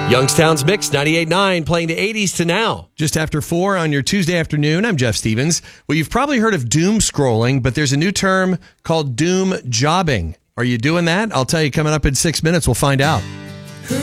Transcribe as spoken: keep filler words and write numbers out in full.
Youngstown's Mix, ninety-eight point nine, playing the eighties to now. Just after four on your Tuesday afternoon, I'm Jeff Stevens. Well, you've probably heard of doom scrolling, but there's a new term called doom jobbing. Are you doing that? I'll tell you coming up in six minutes. We'll find out.